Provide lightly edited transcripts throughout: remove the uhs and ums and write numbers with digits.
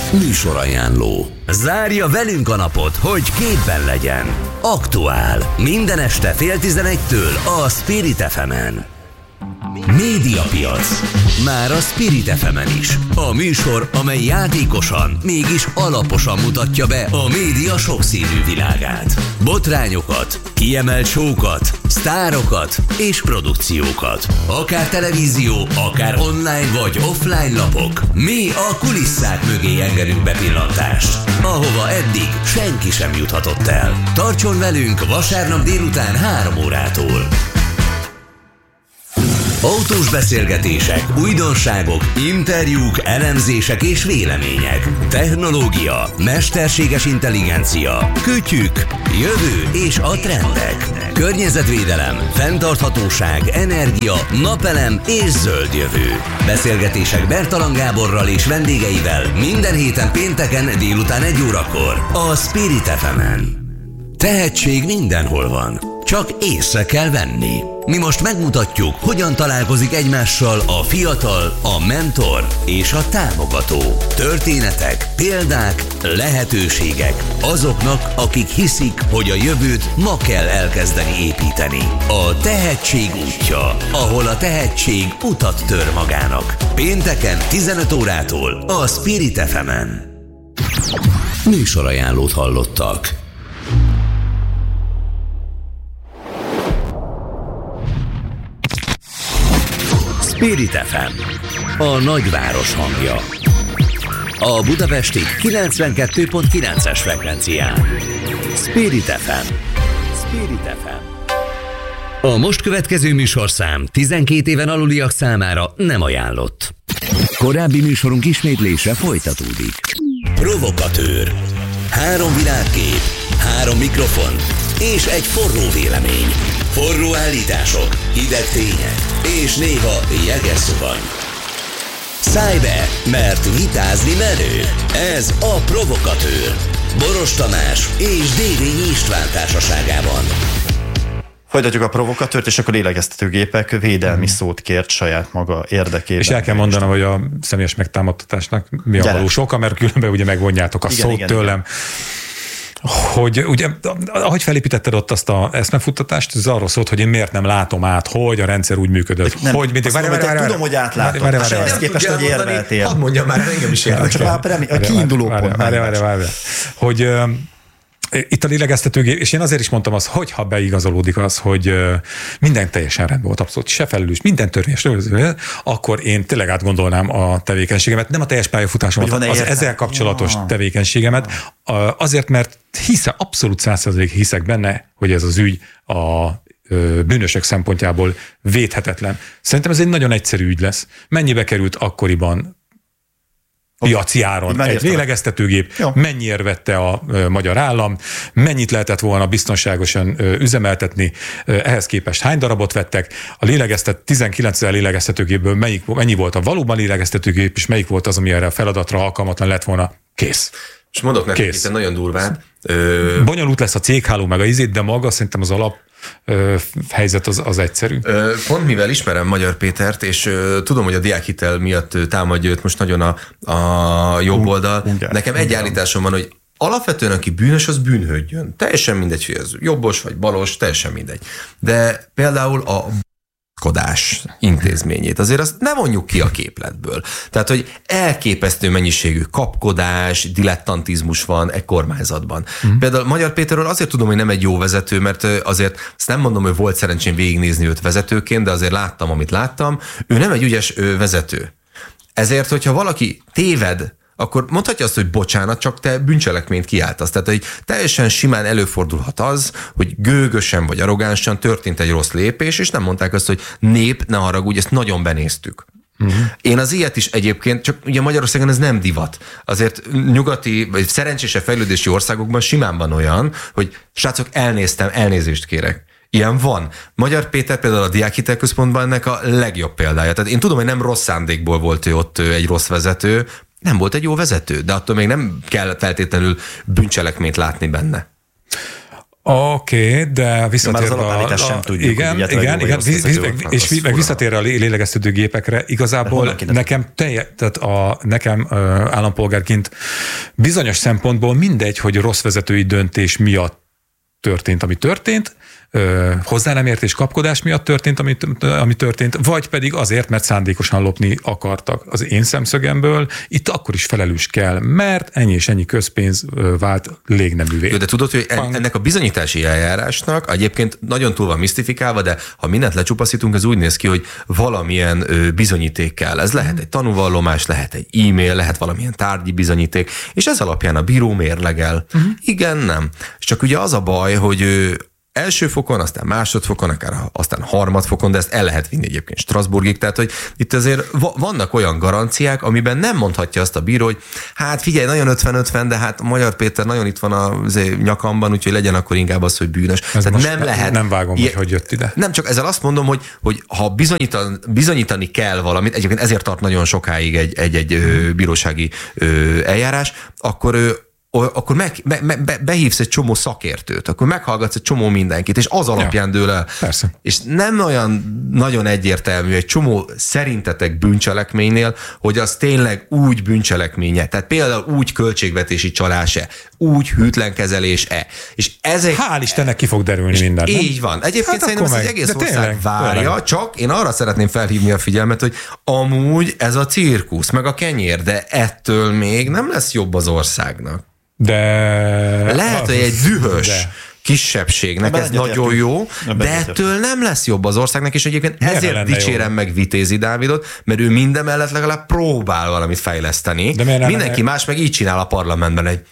Műsorajánló. Zárja velünk a napot, hogy képben legyen. Aktuál. Minden este 10:30 a Spirit FM-en. Médiapiac. Már a Spirit FM-en is. A műsor, amely játékosan, mégis alaposan mutatja be a média sokszínű világát. Botrányokat, kiemelt show-kat, sztárokat és produkciókat. Akár televízió, akár online vagy offline lapok. Mi a kulisszák mögé engedünk bepillantást, ahova eddig senki sem juthatott el. Tartson velünk vasárnap délután 3 órától. Autós beszélgetések, újdonságok, interjúk, elemzések és vélemények. Technológia, mesterséges intelligencia, kütyük, jövő és a trendek. Környezetvédelem, fenntarthatóság, energia, napelem és zöld jövő. Beszélgetések Bertalan Gáborral és vendégeivel minden héten pénteken délután 1 órakor a Spirit FM-en. Tehetség mindenhol van, csak észre kell venni. Mi most megmutatjuk, hogyan találkozik egymással a fiatal, a mentor és a támogató. Történetek, példák, lehetőségek azoknak, akik hiszik, hogy a jövőt ma kell elkezdeni építeni. A tehetség útja, ahol a tehetség utat tör magának. Pénteken 15 órától a Spirit FM-en. Műsorajánlót hallottak. Spirit FM, a nagyváros hangja. A budapesti 92.9-es frekvencián. Spirit FM. Spirit FM. A most következő műsorszám 12 éven aluliak számára nem ajánlott. Korábbi műsorunk ismétlése folytatódik. Provokatőr. 3 világkép, 3 mikrofon és egy forró vélemény. Forró állítások, hideg tények és néha jeges szuvany. Szállj be, mert vitázni menő. Ez a Provokatőr. Boros Tamás és Dévényi István társaságában. Folytatjuk a Provokatőrt, és akkor lélegeztetőgépek védelmi szót kért saját maga érdekében. És el kell mondanom, hogy a személyes megtámadtatásnak mi a valós oka, mert különben ugye megvonjátok a szót tőlem. Hogy ugye, ahogy felépítetted ott azt a eszmefuttatást, ez arról szólt, hogy én miért nem látom át, hogy a rendszer úgy működött. Nem, hogy mindig, tudom, hogy átlátod, és ehhez képest, hogy érveltél. Hadd mondjam már, engem is érdekel. Csak a kiinduló pont. Várj. Hogy itt a lélegeztetőgép, és én azért is mondtam azt, hogy ha beigazolódik az, hogy minden teljesen rendben volt, abszolút se felelős, minden törvényes, akkor én tényleg átgondolnám a tevékenységemet, nem a teljes pályafutásomat, az ezzel kapcsolatos tevékenységemet, azért, mert abszolút 100% hiszek benne, hogy ez az ügy a bűnösök szempontjából védhetetlen. Szerintem ez egy nagyon egyszerű ügy lesz. Mennyibe került akkoriban piaci áron egy lélegeztetőgép, mennyiért vette a magyar állam, mennyit lehetett volna biztonságosan üzemeltetni, ehhez képest hány darabot vettek, a 19 000 lélegeztetőgépből mennyi volt a valóban lélegeztetőgép, és melyik volt az, ami erre a feladatra alkalmatlan lett volna, kész. És mondok nekik itt nagyon durván. Bonyolult lesz a cégháló meg a izét, de maga szerintem az alap helyzet az egyszerű. Pont mivel ismerem Magyar Pétert, és tudom, hogy a diákhitel miatt támadja őt most nagyon a jobb oldal. Nekem egy állításom van, hogy alapvetően aki bűnös, az bűnhődjön. Teljesen mindegy, hogy ez jobbos vagy balos, teljesen mindegy. De például a kodás intézményét. Azért azt ne vonjuk ki a képletből. Tehát, hogy elképesztő mennyiségű kapkodás, dilettantizmus van egy kormányzatban. Például Magyar Péterről azért tudom, hogy nem egy jó vezető, mert azért azt nem mondom, hogy volt szerencsém végignézni őt vezetőként, de azért láttam, amit láttam. Ő nem egy ügyes vezető. Ezért, hogyha valaki téved, akkor mondhatja azt, hogy bocsánat, csak te bűncselekményt kiáltasz. Tehát, hogy teljesen simán előfordulhat az, hogy gőgösen vagy arrogánsan történt egy rossz lépés, és nem mondták azt, hogy nép, ne haragudj, ezt nagyon benéztük. Én az ilyet is egyébként, csak ugye Magyarországon ez nem divat. Azért nyugati, vagy szerencsésebb fejlődési országokban simán van olyan, hogy srácok, elnéztem, elnézést kérek. Ilyen van. Magyar Péter például a Diákhitelközpontban ennek a legjobb példája. Tehát én tudom, hogy nem rossz szándékból volt ő ott egy rossz vezető, nem volt egy jó vezető, de attól még nem kell feltétlenül bűncselekményt látni benne. Oké, de visszatérve az alapállítást sem tudjuk. Igen, és meg visszatérve a lélegeztetőgépekre, igazából nekem állampolgárként bizonyos szempontból mindegy, hogy rossz vezetői döntés miatt történt, ami történt, hozzá nem értés kapkodás miatt történt, ami történt, vagy pedig azért, mert szándékosan lopni akartak. Az én szemszögemből itt akkor is felelős kell, mert ennyi és ennyi közpénz vált légneművé. Jó, de tudod, hogy ennek a bizonyítási eljárásnak egyébként nagyon túl van misztifikálva, de ha mindent lecsupaszítunk, ez úgy néz ki, hogy valamilyen bizonyíték kell. Ez lehet egy tanúvallomás, lehet egy e-mail, lehet valamilyen tárgyi bizonyíték, és ez alapján a bíró mérlegel. Igen, nem. És csak ugye az a baj, hogy első fokon, aztán másodfokon, aztán harmadfokon, de ezt el lehet vinni egyébként Strasbourgig, tehát hogy itt azért vannak olyan garanciák, amiben nem mondhatja azt a bíró, hogy hát figyelj, nagyon 50-50, de hát Magyar Péter nagyon itt van a nyakamban, úgyhogy legyen akkor inkább az, hogy bűnös. Tehát nem lehet. Nem vágom, hogy jött ide. Nem, csak ezzel azt mondom, hogy ha bizonyítani kell valamit, egyébként ezért tart nagyon sokáig egy bírósági eljárás, akkor behívsz egy csomó szakértőt, akkor meghallgatsz egy csomó mindenkit, és az alapján dől el. Persze. És nem olyan nagyon egyértelmű egy csomó szerintetek bűncselekménynél, hogy az tényleg úgy bűncselekménye, tehát például úgy költségvetési csalás-e, úgy hűtlenkezelés-e. És ezek... Hál' Istennek ki fog derülni minden. Így van. Egyébként szerintem ezt az egész ország várja, csak én arra szeretném felhívni a figyelmet, hogy amúgy ez a cirkusz, meg a kenyér, de ettől még nem lesz jobb az országnak. De... Lehet, hogy egy dühös kisebbségnek ez nagyon jó, de ettől nem lesz jobb az országnak, és egyébként ezért dicsérem meg Vitézi Dávidot, mert ő mindemellett legalább próbál valamit fejleszteni. Mindenki más meg így csinál a parlamentben egy...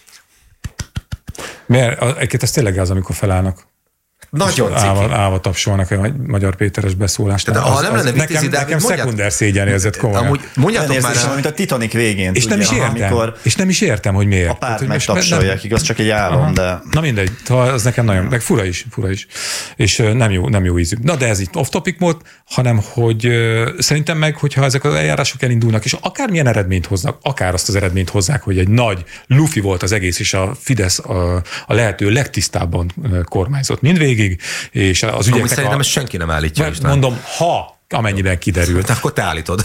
Miért? Egyébként ez tényleg az, amikor felállnak. Nagyon ciki. Állva tapsolnak a Magyar Péteres beszólást. De ha nem lenne Vitézi Dávid, nekem szekunder szégyenérzet komolyan. Amúgy mondjátok már... Mint a Titanic végén. És nem is értem, hogy miért. A párt megtapsolják, igaz, csak egy álom, de... Na mindegy, az nekem nagyon, meg fura is. És nem jó ízű. Na de ez itt off-topic mód, hanem hogy szerintem meg, hogyha ezek az eljárások elindulnak, és akármilyen eredményt hoznak, akár azt az eredményt hozzák, hogy egy nagy lufi volt az egész, és a Fidesz a lehető legtisztábban kormányzott mindvégig, és az ügyeknek szerintem ezt senki nem állítja. Mondom, amennyiben kiderült. Akkor te állítod.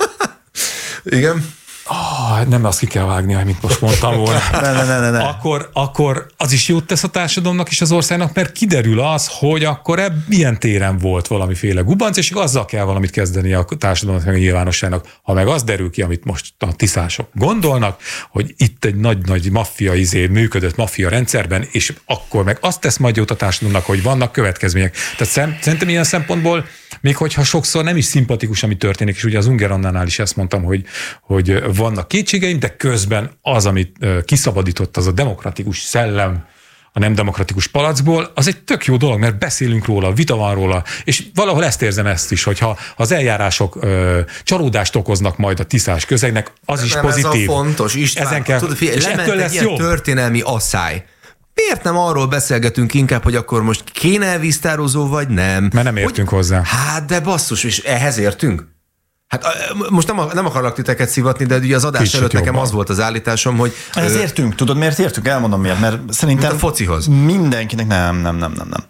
Igen. Nem azt ki kell vágni, amit most mondtam volna. Ne. Akkor az is jót tesz a társadalomnak és az országnak, mert kiderül az, hogy akkor ilyen téren volt valamiféle gubanc, és azzal kell valamit kezdeni a társadalomnak, meg a nyilvánosságnak. Ha meg az derül ki, amit most a tiszások gondolnak, hogy itt egy nagy maffia működött maffia rendszerben, és akkor meg azt tesz majd jót a társadalomnak, hogy vannak következmények. Tehát szerintem ilyen szempontból, még hogyha sokszor nem is szimpatikus, ami történik, és ugye az Ungerannánál is ezt mondtam, hogy vannak kétségeim, de közben az, amit kiszabadított, az a demokratikus szellem a nem demokratikus palacból, az egy tök jó dolog, mert beszélünk róla, vita van róla, és valahol ezt érzem ezt is, hogyha az eljárások csalódást okoznak majd a tiszás közegnek, az is pozitív. Ez a fontos, István, és ettől lesz ilyen történelmi asszály. Miért nem arról beszélgetünk inkább, hogy akkor most kéne víztározó, vagy nem? Mert nem értünk hozzá. Hát de basszus, és ehhez értünk? Hát most nem akarlak titeket szivatni, de ugye az adás kicsit előtt nekem az volt az állításom, hogy... Ez értünk, tudod miért értünk? Elmondom miért, mert szerintem... Mint a focihoz. Mindenkinek nem.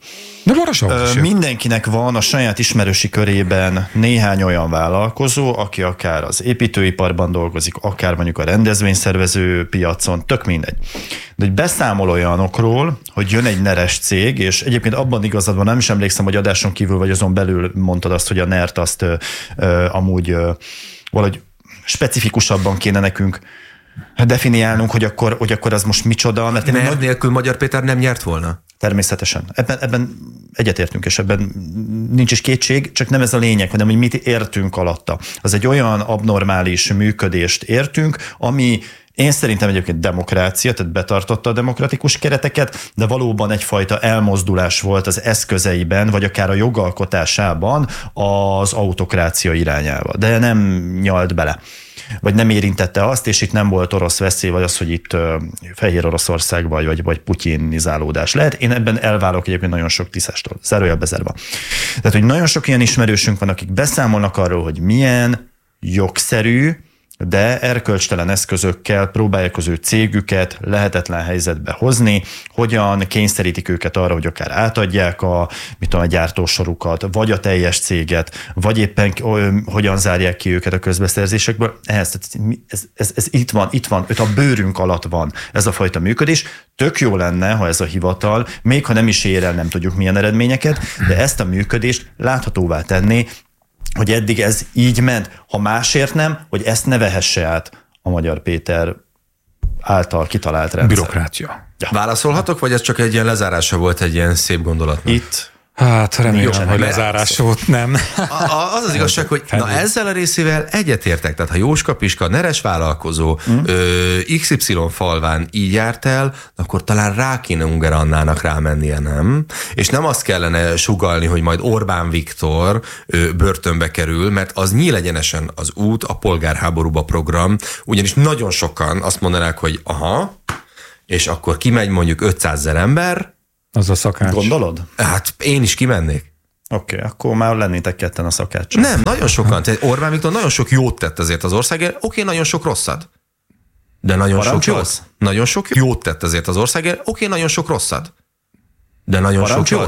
De mindenkinek van a saját ismerősi körében néhány olyan vállalkozó, aki akár az építőiparban dolgozik, akár mondjuk a rendezvényszervező piacon, tök mindegy. De hogy beszámol olyanokról, hogy jön egy neres cég, és egyébként abban igazad van, nem is emlékszem, hogy adáson kívül vagy azon belül mondtad azt, hogy a NERT azt amúgy valahogy specifikusabban kéne nekünk definiálnunk, hogy akkor az most micsoda. Mert nélkül Magyar Péter nem nyert volna? Természetesen. Ebben egyetértünk, és ebben nincs is kétség, csak nem ez a lényeg, hanem hogy mit értünk alatta. Az egy olyan abnormális működést értünk, ami én szerintem egyébként demokrácia, tehát betartotta a demokratikus kereteket, de valóban egyfajta elmozdulás volt az eszközeiben, vagy akár a jogalkotásában az autokrácia irányába. De nem nyalt bele, vagy nem érintette azt, és itt nem volt orosz veszély, vagy az, hogy itt Fehér Oroszország vagy putyinizálódás lehet. Én ebben elválok egyébként nagyon sok tisztástól, zárójelbe bezárva. Tehát, hogy nagyon sok ilyen ismerősünk van, akik beszámolnak arról, hogy milyen jogszerű de erkölcstelen eszközökkel próbálják az ő cégüket lehetetlen helyzetbe hozni, hogyan kényszerítik őket arra, hogy akár átadják a gyártósorukat, vagy a teljes céget, vagy éppen hogyan zárják ki őket a közbeszerzésekből. Ez itt van, a bőrünk alatt van ez a fajta működés. Tök jó lenne, ha ez a hivatal, még ha nem is ér el nem tudjuk milyen eredményeket, de ezt a működést láthatóvá tenni, hogy eddig ez így ment. Ha másért nem, hogy ezt ne vehesse át a Magyar Péter által kitalált rendszer. Bürokrácia. Ja. Válaszolhatok, vagy ez csak egy ilyen lezárása volt egy ilyen szép gondolatnak? Itt. Hát remélem, hogy lezárás volt, nem. Az igazság, hogy ezzel a részével egyetértek. Tehát ha Jóska Piska, neres vállalkozó, XY falván így járt el, akkor talán rá kéne Ungár Annának rámennie, nem? És nem azt kellene sugallni, hogy majd Orbán Viktor börtönbe kerül, mert az nyílegyenesen az út a polgárháborúba program, ugyanis nagyon sokan azt mondanák, hogy aha, és akkor kimegy mondjuk 500 000 ember. Az a szakács. Gondolod? Hát én is kimennék. Oké, akkor már lennétek ketten a szakácsok. Nem, nagyon sokan. Tehát Orbán Viktor nagyon sok jót tett azért az országért, oké, nagyon sok rosszat. De nagyon sok jót. Nagyon sok jót tett azért az országért, oké, nagyon sok rosszat. De nagyon sok jót.